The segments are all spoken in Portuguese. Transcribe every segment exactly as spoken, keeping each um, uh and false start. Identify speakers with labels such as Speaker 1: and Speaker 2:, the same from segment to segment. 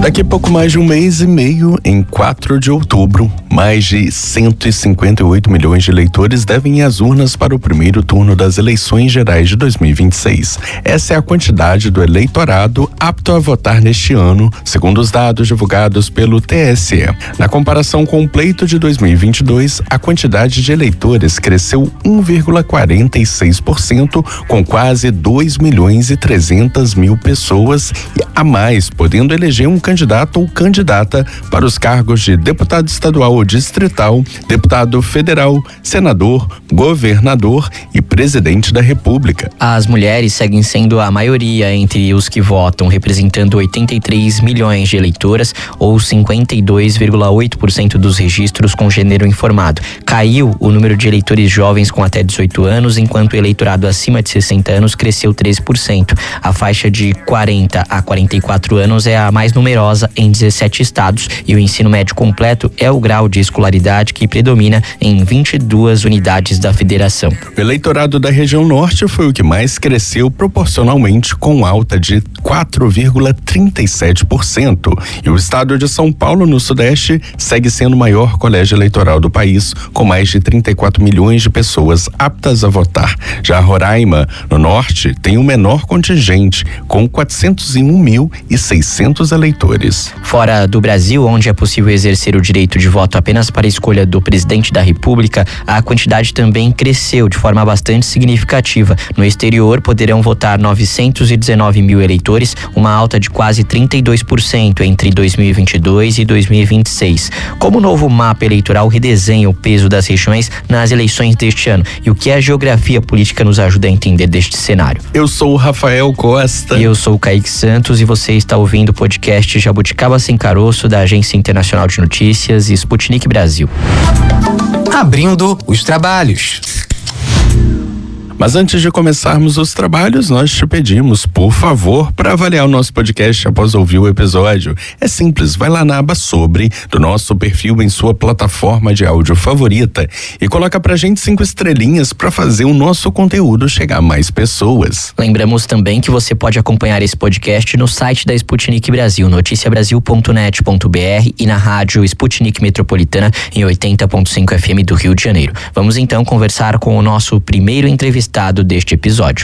Speaker 1: Daqui a pouco mais de um mês e meio, em quatro de outubro, mais de cento e cinquenta e oito milhões de eleitores devem ir às urnas para o primeiro turno das eleições gerais de dois mil e vinte e seis. Essa é a quantidade do eleitorado apto a votar neste ano, segundo os dados divulgados pelo T S E. Na comparação com o pleito de dois mil e vinte e dois, a quantidade de eleitores cresceu um vírgula quarenta e seis por cento, com quase dois milhões e trezentas mil pessoas a mais, podendo eleger um candidato ou candidata para os cargos de deputado estadual ou distrital, deputado federal, senador, governador e presidente da República.
Speaker 2: As mulheres seguem sendo a maioria entre os que votam, representando oitenta e três milhões de eleitoras ou cinquenta e dois vírgula oito por cento dos registros com gênero informado. Caiu o número de eleitores jovens com até dezoito anos, enquanto o eleitorado acima de sessenta anos cresceu treze por cento. A faixa de quarenta a quarenta e quatro anos é a mais numerosa em dezessete estados e o ensino médio completo é o grau de escolaridade que predomina em vinte e duas unidades da federação.
Speaker 1: O eleitorado da região norte foi o que mais cresceu proporcionalmente, com alta de quatro vírgula trinta e sete por cento. E o estado de São Paulo, no sudeste, segue sendo o maior colégio eleitoral do país, com mais de trinta e quatro milhões de pessoas aptas a votar. Já Roraima, no norte, tem o menor contingente, com quatrocentos e um mil e seiscentos eleitores.
Speaker 2: Fora do Brasil, onde é possível exercer o direito de voto apenas para a escolha do presidente da República, a quantidade também cresceu de forma bastante significativa. No exterior, poderão votar novecentos e dezenove mil eleitores, uma alta de quase trinta e dois por cento entre dois mil e vinte e dois e dois mil e vinte e seis. Como o novo mapa eleitoral redesenha o peso das regiões nas eleições deste ano e o que a geografia política nos ajuda a entender deste cenário?
Speaker 1: Eu sou o Rafael Costa.
Speaker 2: E eu sou o Kaique Santos e você está ouvindo o podcast Jabuticaba Sem Caroço, da Agência Internacional de Notícias e Sputnik Brasil.
Speaker 3: Abrindo os trabalhos.
Speaker 1: Mas antes de começarmos os trabalhos, nós te pedimos, por favor, para avaliar o nosso podcast após ouvir o episódio. É simples, vai lá na aba Sobre do nosso perfil em sua plataforma de áudio favorita e coloca pra gente cinco estrelinhas para fazer o nosso conteúdo chegar a mais pessoas.
Speaker 2: Lembramos também que você pode acompanhar esse podcast no site da Sputnik Brasil, noticia brasil ponto net ponto b r, e na rádio Sputnik Metropolitana em oitenta ponto cinco F M do Rio de Janeiro. Vamos então conversar com o nosso primeiro entrevistado deste episódio.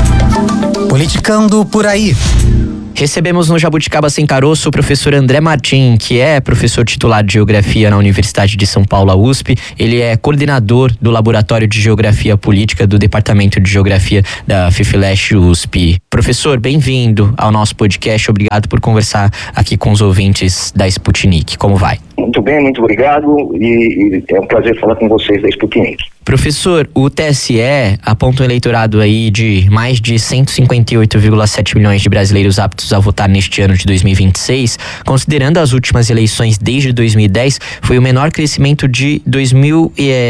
Speaker 3: Politicando por aí.
Speaker 2: Recebemos no Jabuticaba Sem Caroço o professor André Martim, que é professor titular de Geografia na Universidade de São Paulo, a U S P. Ele é coordenador do Laboratório de Geografia Política do Departamento de Geografia da FIFLESH U S P. Professor, bem-vindo ao nosso podcast. Obrigado por conversar aqui com os ouvintes da Sputnik. Como vai?
Speaker 4: Muito bem, muito obrigado e, e é um prazer falar com vocês da Sputnik.
Speaker 2: Professor, o T S E aponta um eleitorado aí de mais de cento e cinquenta e oito vírgula sete milhões de brasileiros aptos a votar neste ano de dois mil e vinte e seis. Considerando as últimas eleições desde dois mil e dez, foi o menor crescimento de dois mil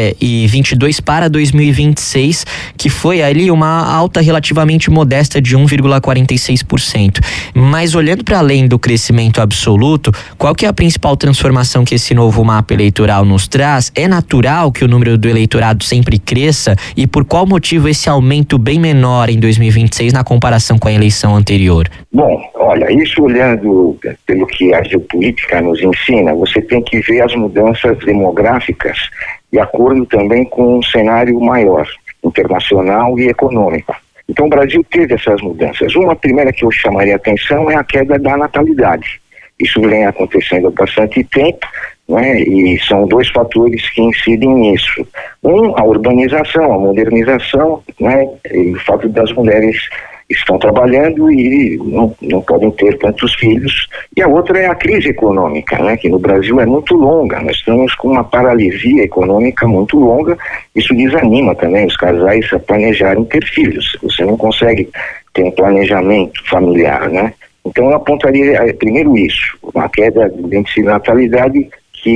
Speaker 2: e vinte e dois para dois mil e vinte e seis, que foi ali uma alta relativamente modesta de um vírgula quarenta e seis por cento. Mas olhando para além do crescimento absoluto, qual que é a principal transformação que esse novo mapa eleitoral nos traz? É natural que o número do eleitorado sempre cresça, e por qual motivo esse aumento bem menor em dois mil e vinte e seis na comparação com a eleição anterior?
Speaker 4: Bom, olha, isso olhando pelo que a geopolítica nos ensina, você tem que ver as mudanças demográficas de acordo também com um cenário maior, internacional e econômico. Então o Brasil teve essas mudanças. Uma primeira que eu chamaria a atenção é a queda da natalidade. Isso vem acontecendo há bastante tempo, né? E são dois fatores que incidem nisso. Um, a urbanização, a modernização, né? E o fato das mulheres estão trabalhando e não, não podem ter tantos filhos. E a outra é a crise econômica, né? Que no Brasil é muito longa. Nós estamos com uma paralisia econômica muito longa. Isso desanima também os casais a planejarem ter filhos. Você não consegue ter um planejamento familiar, né? Então eu apontaria primeiro isso, uma queda do índice de natalidade que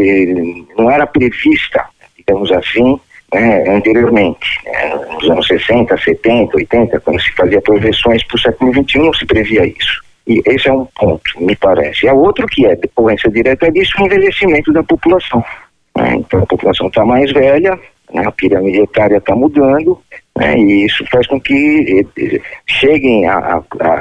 Speaker 4: eh, não era prevista, digamos assim, né, anteriormente. Né, nos anos sessenta, setenta, oitenta, quando se fazia projeções para o século vinte e um, não se previa isso. E esse é um ponto, me parece. E a outro que é decorrência direta disso, o envelhecimento da população. Né, então a população está mais velha, né, a pirâmide etária está mudando, né? E isso faz com que eh, cheguem à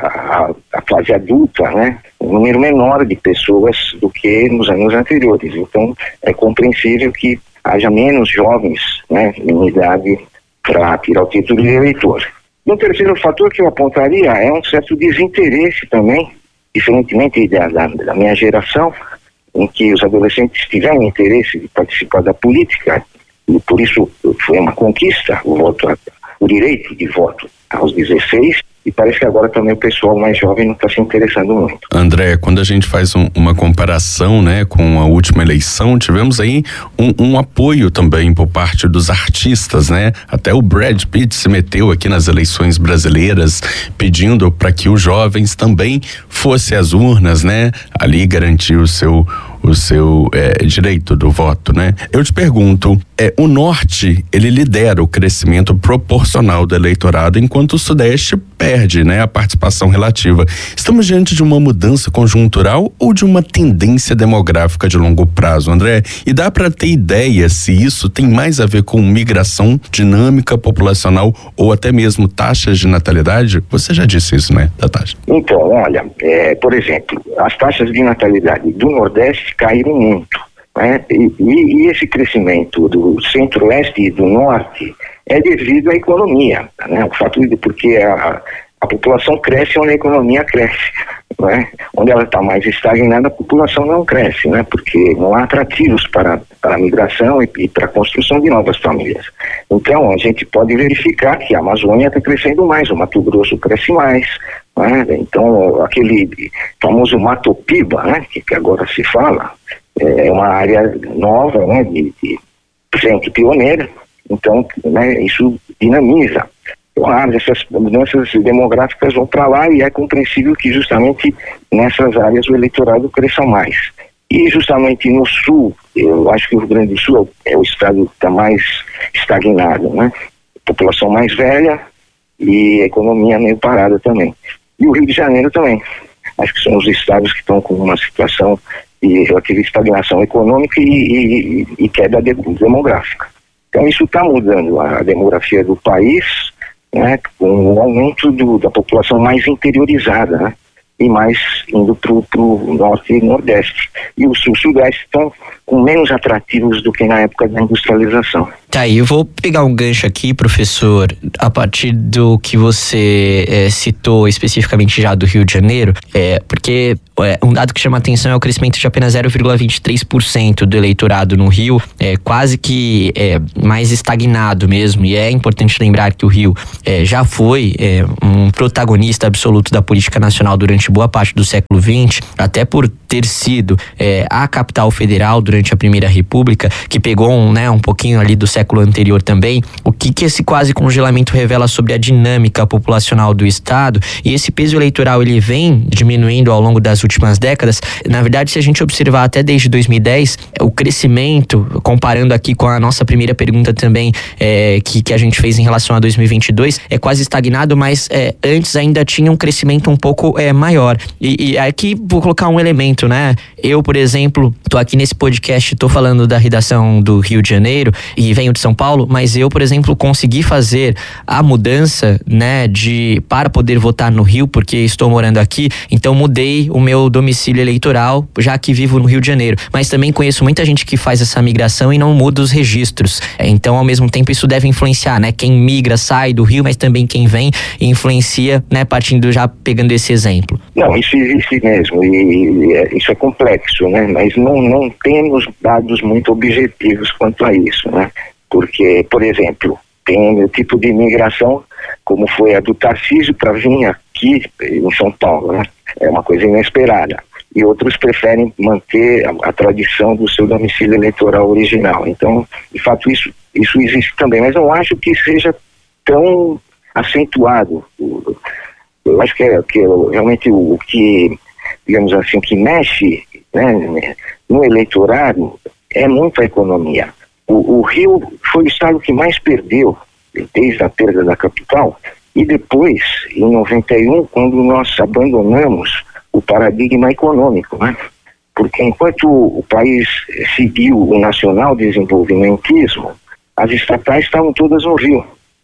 Speaker 4: fase adulta, né, um número menor de pessoas do que nos anos anteriores. Então, é compreensível que haja menos jovens, né, em idade para tirar o título de eleitor. E um terceiro fator que eu apontaria é um certo desinteresse também, diferentemente da, da, da minha geração, em que os adolescentes tiveram interesse de participar da política, e por isso foi uma conquista o voto, o direito de voto aos dezesseis, e parece que agora também o pessoal mais jovem não está se interessando muito.
Speaker 1: André, quando a gente faz um, uma comparação, né, com a última eleição, tivemos aí um, um apoio também por parte dos artistas, né? Até o Brad Pitt se meteu aqui nas eleições brasileiras, pedindo para que os jovens também fossem às urnas, né? Ali garantir o seu o seu é, direito do voto, né? Eu te pergunto, é, o Norte, ele lidera o crescimento proporcional do eleitorado, enquanto o Sudeste perde, né, a participação relativa. Estamos diante de uma mudança conjuntural ou de uma tendência demográfica de longo prazo, André? E dá para ter ideia se isso tem mais a ver com migração, dinâmica populacional ou até mesmo taxas de natalidade? Você já disse isso, né, da taxa?
Speaker 4: Então, olha, é, por exemplo, as taxas de natalidade do Nordeste caíram muito, né? E, e, e esse crescimento do Centro-Oeste e do Norte é devido à economia, né? O fato de porque a, a população cresce onde a economia cresce, né? Onde ela está mais estagnada, a população não cresce, né? Porque não há atrativos para, para a migração e, e para a construção de novas famílias. Então, a gente pode verificar que a Amazônia está crescendo mais, o Mato Grosso cresce mais, né? Então, aquele famoso Mato Piba, né, que, que agora se fala, é uma área nova, né, de, de gente pioneira, então, né, isso dinamiza. Claro, essas mudanças demográficas vão para lá e é compreensível que justamente nessas áreas o eleitorado cresça mais. E justamente no Sul, eu acho que o Rio Grande do Sul é o estado que está mais estagnado, né? População mais velha e a economia meio parada também. E o Rio de Janeiro também. Acho que são os estados que estão com uma situação de relativa estagnação econômica e, e, e queda de, demográfica. Então isso está mudando a demografia do país, né, com o aumento do, da população mais interiorizada, né, e mais indo para o norte e nordeste. E o sul e sudeste estão com menos atrativos do que na época da industrialização.
Speaker 2: Tá, e eu vou pegar um gancho aqui, professor, a partir do que você é, citou especificamente já do Rio de Janeiro, é, porque é, um dado que chama a atenção é o crescimento de apenas zero vírgula vinte e três por cento do eleitorado no Rio, é, quase que é, mais estagnado mesmo, e é importante lembrar que o Rio é, já foi é, um protagonista absoluto da política nacional durante boa parte do século vinte, até por ter sido é, a capital federal durante a Primeira República, que pegou um, né, um pouquinho ali do século anterior também. O que que esse quase congelamento revela sobre a dinâmica populacional do estado? E esse peso eleitoral, ele vem diminuindo ao longo das últimas décadas. Na verdade, se a gente observar até desde dois mil e dez, o crescimento, comparando aqui com a nossa primeira pergunta também, é, que, que a gente fez em relação a dois mil e vinte e dois, é quase estagnado, mas é, antes ainda tinha um crescimento um pouco é, maior. E, e aqui vou colocar um elemento, né? Eu, por exemplo, tô aqui nesse podcast, tô falando da redação do Rio de Janeiro e venho de São Paulo, mas eu, por exemplo, consegui fazer a mudança, né, de para poder votar no Rio, porque estou morando aqui, então mudei o meu domicílio eleitoral, já que vivo no Rio de Janeiro. Mas também conheço muita gente que faz essa migração e não muda os registros. Então, ao mesmo tempo, isso deve influenciar, né? Quem migra sai do Rio, mas também quem vem influencia, né? Partindo já pegando esse exemplo.
Speaker 4: Não, isso existe mesmo, e, e isso é complexo, né? Mas não, não temos dados muito objetivos quanto a isso, né? Porque, por exemplo, tem o tipo de imigração, como foi a do Tarcísio para vir aqui em São Paulo, né? É uma coisa inesperada. E outros preferem manter a, a tradição do seu domicílio eleitoral original. Então, de fato, isso, isso existe também, mas não acho que seja tão acentuado. Eu acho que, é, que é realmente o, o que, digamos assim, o que mexe, né, no eleitorado é muito a economia. O, o Rio foi o estado que mais perdeu desde a perda da capital, e depois, em noventa e um, quando nós abandonamos o paradigma econômico, né? Porque enquanto o país seguiu o nacional desenvolvimentismo, as estatais estavam todas no Rio.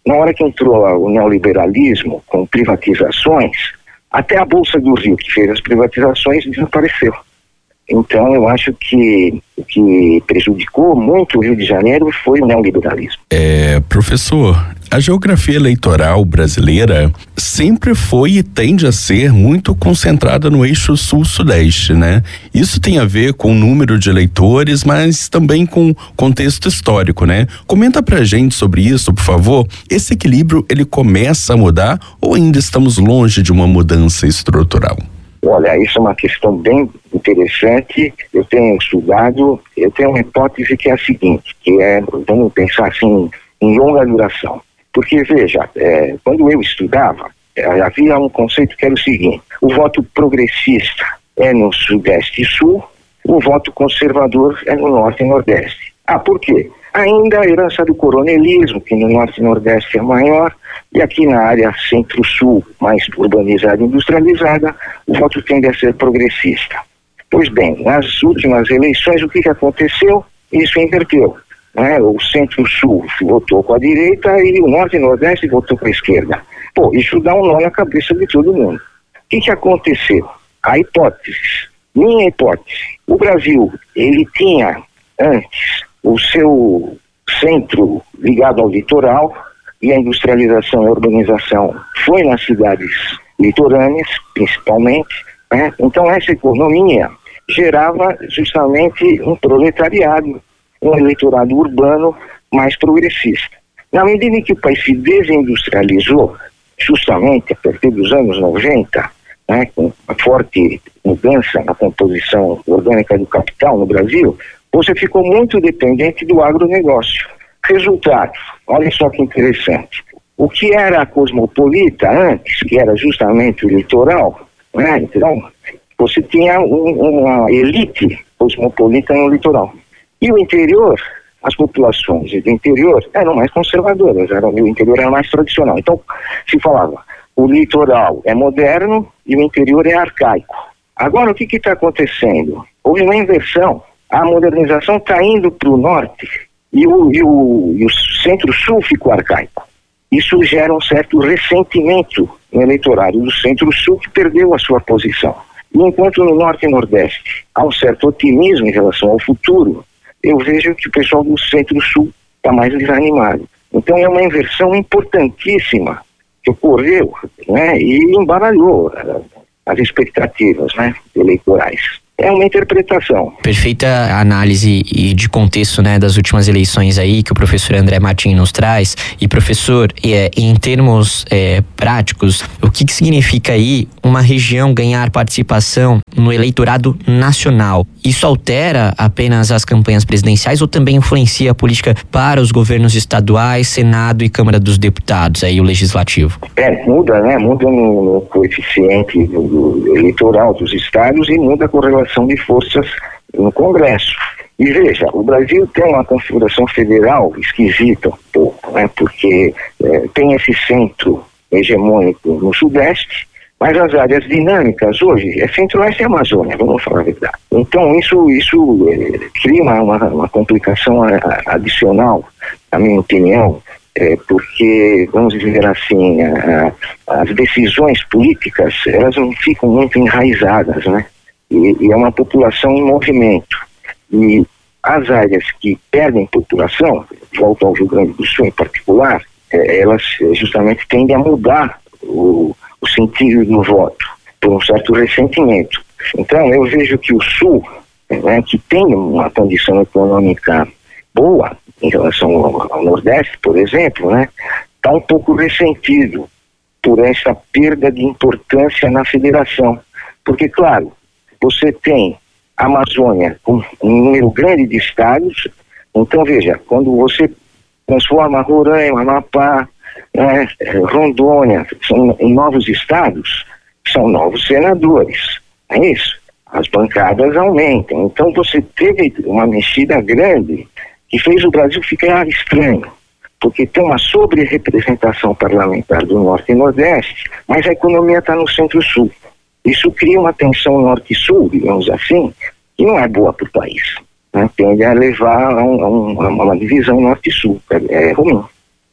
Speaker 4: Na hora que entrou o neoliberalismo com privatizações, até a Bolsa do Rio, que fez as privatizações, desapareceu. Então, eu acho que o que prejudicou muito o Rio de Janeiro foi o neoliberalismo.
Speaker 1: É, professor, a geografia eleitoral brasileira sempre foi e tende a ser muito concentrada no eixo sul-sudeste, né? Isso tem a ver com o número de eleitores, mas também com contexto histórico, né? Comenta pra gente sobre isso, por favor. Esse equilíbrio, ele começa a mudar ou ainda estamos longe de uma mudança estrutural?
Speaker 4: Olha, isso é uma questão bem interessante. Eu tenho estudado, eu tenho uma hipótese que é a seguinte, que é, vamos pensar assim, em longa duração. Porque, veja, é, quando eu estudava, é, havia um conceito que era o seguinte: o voto progressista é no Sudeste e Sul, o voto conservador é no Norte e Nordeste. Ah, por quê? Ainda a herança do coronelismo, que no Norte e Nordeste é maior, e aqui na área Centro-Sul, mais urbanizada e industrializada, o voto tende a ser progressista. Pois bem, nas últimas eleições, o que, que aconteceu? Isso inverteu. Né? O Centro-Sul votou com a direita e o Norte e Nordeste votou com a esquerda. Pô, isso dá um nó na cabeça de todo mundo. O que, que aconteceu? A hipótese, minha hipótese, o Brasil, ele tinha antes o seu centro ligado ao litoral, e a industrialização e a urbanização foi nas cidades litorâneas, principalmente, né? Então essa economia gerava justamente um proletariado, um eleitorado urbano mais progressista. Na medida em que o país se desindustrializou, justamente a partir dos anos noventa, né, com a forte mudança na composição orgânica do capital no Brasil, você ficou muito dependente do agronegócio. Resultado, olha só que interessante. O que era a cosmopolita antes, que era justamente o litoral, né? Então, você tinha um, uma elite cosmopolita no litoral. E o interior, as populações do interior eram mais conservadoras, eram, o interior era mais tradicional. Então, se falava, o litoral é moderno e o interior é arcaico. Agora, o que está acontecendo? Houve uma inversão. A modernização está indo para o norte e o, e o, e o centro-sul ficou arcaico. Isso gera um certo ressentimento no eleitorado do centro-sul, que perdeu a sua posição. E enquanto no norte e nordeste há um certo otimismo em relação ao futuro, eu vejo que o pessoal do centro-sul está mais desanimado. Então é uma inversão importantíssima que ocorreu, né, e embaralhou uh, as expectativas, né, eleitorais. É uma interpretação.
Speaker 2: Perfeita análise e de contexto, né, das últimas eleições aí que o professor André Martins nos traz. E professor, é, em termos é, práticos, o que, que significa aí uma região ganhar participação no eleitorado nacional? Isso altera apenas as campanhas presidenciais ou também influencia a política para os governos estaduais, Senado e Câmara dos Deputados, aí o Legislativo? É,
Speaker 4: muda, né? Muda no, no coeficiente do, do eleitoral dos estados e muda a correlação de forças no Congresso. E veja, o Brasil tem uma configuração federal esquisita um pouco, né? Porque é, tem esse centro hegemônico no Sudeste, mas as áreas dinâmicas hoje é Centro-Oeste e Amazônia, vamos falar a verdade. Então isso, isso é, cria uma, uma complicação adicional, na minha opinião, é, porque, vamos dizer assim, a, a, as decisões políticas, elas não ficam muito enraizadas, né? E, e é uma população em movimento. E as áreas que perdem população, volto ao Rio Grande do Sul em particular, é, elas justamente tendem a mudar o, o sentido do voto, por um certo ressentimento. Então eu vejo que o Sul, né, que tem uma condição econômica boa em relação ao, ao Nordeste, por exemplo, né, está um pouco ressentido por essa perda de importância na federação. Porque, claro, você tem a Amazônia com um número grande de estados, então veja, quando você transforma Roraima, Amapá, né, Rondônia são, em novos estados, são novos senadores, não é isso? As bancadas aumentam, então você teve uma mexida grande que fez o Brasil ficar estranho, porque tem uma sobre-representação parlamentar do Norte e Nordeste, mas a economia está no Centro-Sul. Isso cria uma tensão norte-sul, digamos assim, que não é boa para o país, né? Tende a levar a, um, a, um, a uma divisão norte-sul, é, é ruim.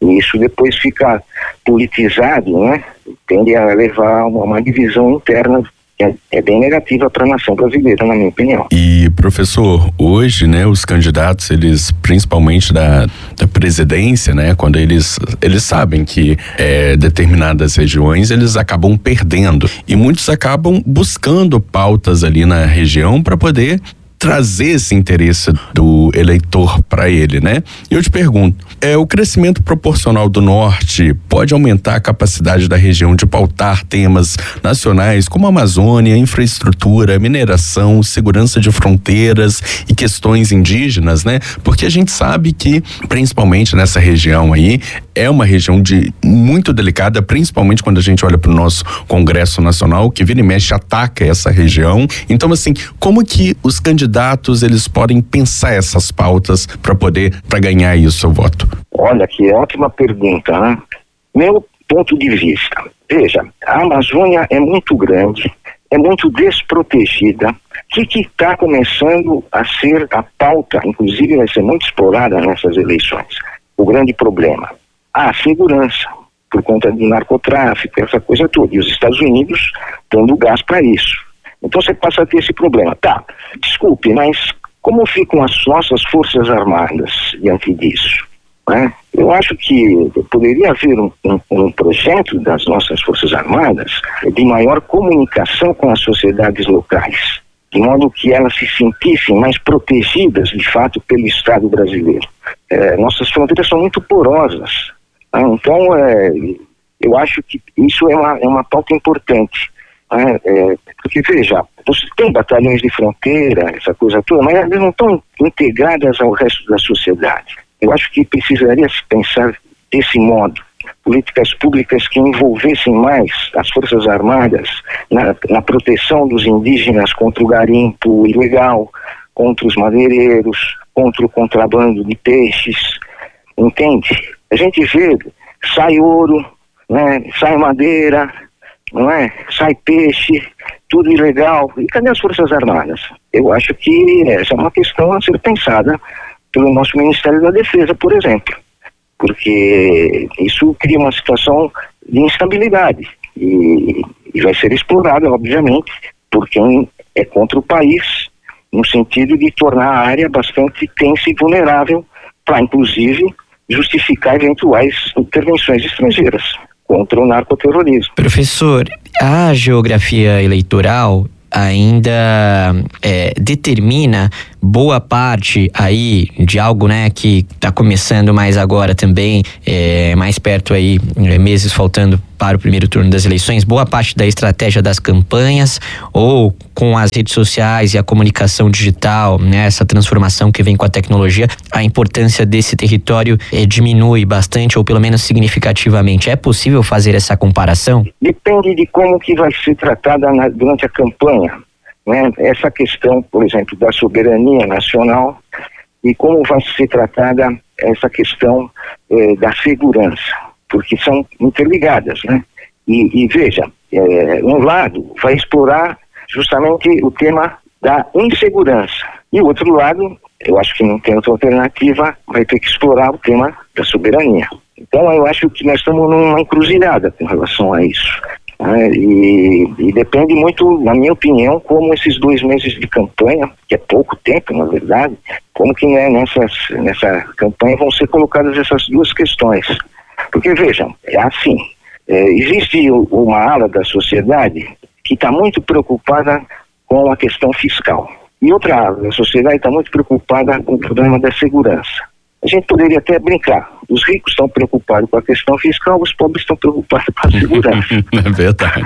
Speaker 4: E isso depois fica politizado, né? Tende a levar a uma, uma divisão interna que é, é bem negativa para a nação brasileira, na minha opinião.
Speaker 1: E, professor, hoje, né, os candidatos, eles, principalmente da, da presidência, né, quando eles, eles sabem que é, determinadas regiões, eles acabam perdendo. E muitos acabam buscando pautas ali na região para poder trazer esse interesse do eleitor para ele, né? E eu te pergunto, é, o crescimento proporcional do Norte pode aumentar a capacidade da região de pautar temas nacionais como Amazônia, infraestrutura, mineração, segurança de fronteiras e questões indígenas, né? Porque a gente sabe que, principalmente nessa região aí, é uma região de muito delicada, principalmente quando a gente olha para o nosso Congresso Nacional, que vira e mexe ataca essa região. Então, assim, como que os candidatos eles podem pensar essas pautas para poder, para ganhar aí o seu voto?
Speaker 4: Olha, que ótima pergunta, né? Meu ponto de vista, veja, a Amazônia é muito grande, é muito desprotegida. O que está começando a ser a pauta, inclusive vai ser muito explorada nessas eleições? O grande problema, a segurança, por conta do narcotráfico, essa coisa toda. E os Estados Unidos dando gás para isso. Então você passa a ter esse problema. Tá, desculpe, mas como ficam as nossas Forças Armadas diante disso? Né? Eu acho que poderia haver um, um, um projeto das nossas Forças Armadas de maior comunicação com as sociedades locais, de modo que elas se sentissem mais protegidas, de fato, pelo Estado brasileiro. É, nossas fronteiras são muito porosas. Né? Então, é, eu acho que isso é uma, é uma pauta importante. É, é, porque, veja, você tem batalhões de fronteira, essa coisa toda, mas elas não estão integradas ao resto da sociedade. Eu acho que precisaria se pensar desse modo, políticas públicas que envolvessem mais as Forças Armadas na, na proteção dos indígenas contra o garimpo ilegal, contra os madeireiros, contra o contrabando de peixes, entende? A gente vê, sai ouro, né, sai madeira, não é? Sai peixe, tudo ilegal. E cadê as Forças Armadas? Eu acho que essa é uma questão a ser pensada pelo nosso Ministério da Defesa, por exemplo. Porque isso cria uma situação de instabilidade. E, e vai ser explorada, obviamente, por quem é contra o país, no sentido de tornar a área bastante tensa e vulnerável para, inclusive, justificar eventuais intervenções estrangeiras contra o narcoterrorismo.
Speaker 2: Professor, a geografia eleitoral ainda é, determina boa parte aí de algo, né, que está começando mais agora também, é, mais perto aí, é, meses faltando para o primeiro turno das eleições, boa parte da estratégia das campanhas, ou com as redes sociais e a comunicação digital, né, essa transformação que vem com a tecnologia, a importância desse território é, diminui bastante, ou pelo menos significativamente. É possível fazer essa comparação?
Speaker 4: Depende de como que vai ser tratada na, durante a campanha. Né? Essa questão, por exemplo, da soberania nacional e como vai ser tratada essa questão eh, da segurança, porque são interligadas, né? E, e veja, eh, um lado vai explorar justamente o tema da insegurança e o outro lado, eu acho que não tem outra alternativa, vai ter que explorar o tema da soberania. Então eu acho que nós estamos numa encruzilhada com relação a isso. É, e, e depende muito, na minha opinião, como esses dois meses de campanha, que é pouco tempo, na verdade, como que né, nessas, nessa campanha vão ser colocadas essas duas questões. Porque, vejam, é assim, é, existe uma ala da sociedade que está muito preocupada com a questão fiscal. E outra ala da sociedade está muito preocupada com o problema da segurança. A gente poderia até brincar. Os ricos estão preocupados com a questão fiscal, os pobres estão preocupados com a segurança.
Speaker 1: É verdade.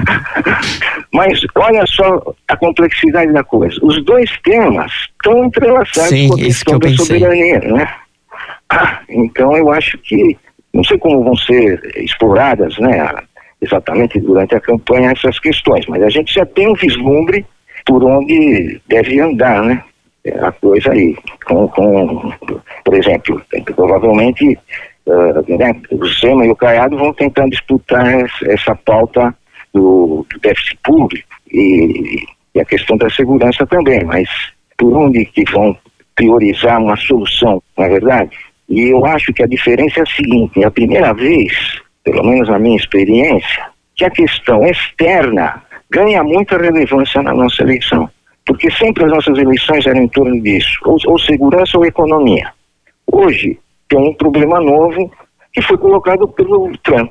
Speaker 4: Mas olha só a complexidade da coisa. Os dois temas estão entrelaçados. Sim, com a questão que da soberania, né? Ah, então eu acho que, não sei como vão ser exploradas, né, exatamente durante a campanha essas questões, mas a gente já tem um vislumbre por onde deve andar, né? A coisa aí, com, com, por exemplo, provavelmente uh, né, o Zema e o Caiado vão tentar disputar essa, essa pauta do, do déficit público e, e a questão da segurança também, mas por onde que vão priorizar uma solução, não é verdade? E eu acho que a diferença é a seguinte: é a primeira vez, pelo menos na minha experiência, que a questão externa ganha muita relevância na nossa eleição. Porque sempre as nossas eleições eram em torno disso, ou, ou segurança ou economia. Hoje tem um problema novo que foi colocado pelo Trump.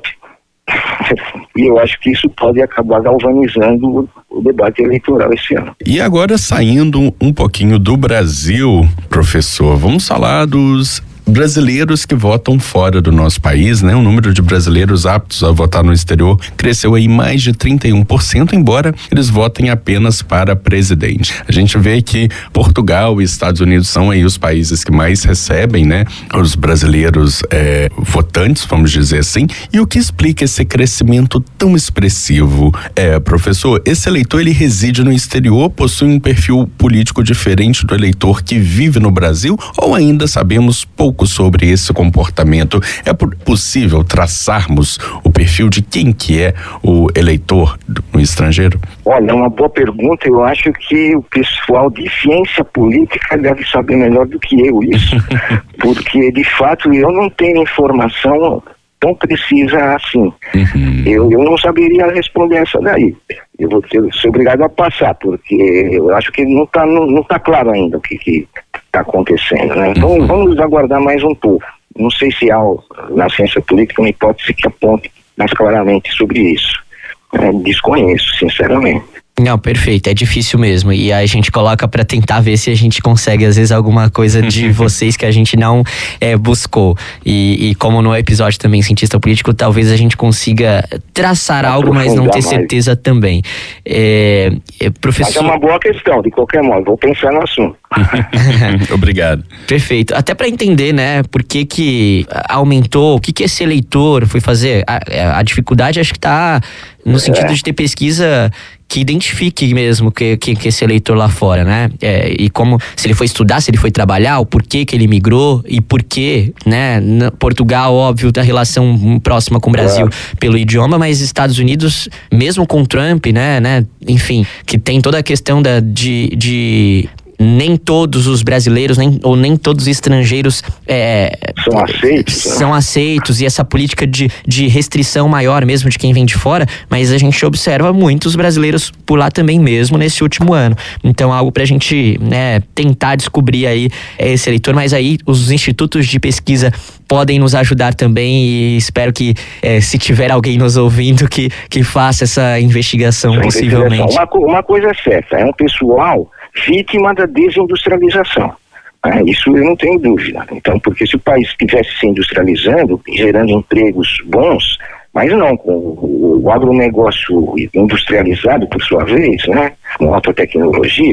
Speaker 4: E eu acho que isso pode acabar galvanizando o debate eleitoral esse ano.
Speaker 1: E agora, saindo um pouquinho do Brasil, professor, vamos falar dos brasileiros que votam fora do nosso país, né? O número de brasileiros aptos a votar no exterior cresceu aí mais de trinta e um por cento, embora eles votem apenas para presidente. A gente vê que Portugal e Estados Unidos são aí os países que mais recebem, né? Os brasileiros é, votantes, vamos dizer assim. E o que explica esse crescimento tão expressivo? É, professor, esse eleitor, ele reside no exterior, possui um perfil político diferente do eleitor que vive no Brasil, ou ainda sabemos pouco sobre esse comportamento? É possível traçarmos o perfil de quem que é o eleitor no estrangeiro?
Speaker 4: Olha, é uma boa pergunta. Eu acho que o pessoal de ciência política deve saber melhor do que eu isso, porque de fato eu não tenho informação tão precisa assim. Uhum. Eu, eu não saberia responder essa daí. Eu vou ter, ser obrigado a passar, porque eu acho que não está não, não tá claro ainda o que que está acontecendo, né? Então uhum. vamos aguardar mais um pouco. Não sei se há na ciência política uma hipótese que aponte mais claramente sobre isso. É, desconheço, sinceramente.
Speaker 2: Não, perfeito, é difícil mesmo, e a gente coloca pra tentar ver se a gente consegue às vezes alguma coisa de vocês que a gente não é, buscou, e, e como no episódio também cientista político, talvez a gente consiga traçar algo, mas não ter certeza mais. Também é, é, professor... Mas
Speaker 4: é uma boa questão, de qualquer modo, vou pensar no assunto.
Speaker 1: Obrigado.
Speaker 2: Perfeito, até para entender, né, por que que aumentou, o que que esse eleitor foi fazer, a, a dificuldade acho que tá no sentido é. de ter pesquisa que identifique mesmo que, que, que esse eleitor lá fora, né? É, e como, se ele foi estudar, se ele foi trabalhar, o porquê que ele migrou e porquê, né? Portugal, óbvio, da relação próxima com o Brasil é. pelo idioma, mas Estados Unidos, mesmo com Trump, né? né enfim, que tem toda a questão da, de... de nem todos os brasileiros, nem, ou nem todos os estrangeiros é,
Speaker 4: são aceitos.
Speaker 2: São aceitos, e essa política de, de restrição maior mesmo de quem vem de fora, mas a gente observa muitos brasileiros por lá também mesmo nesse último ano. Então algo pra gente, né, tentar descobrir aí esse eleitor, mas aí os institutos de pesquisa podem nos ajudar também, e espero que é, se tiver alguém nos ouvindo que, que faça essa investigação, essa possivelmente.
Speaker 4: Investigação. Uma, uma coisa é certa, é um pessoal vítima da desindustrialização. É, isso eu não tenho dúvida. Então, porque se o país estivesse se industrializando, gerando empregos bons, mas não, com o, o agronegócio industrializado, por sua vez, né, com alta tecnologia,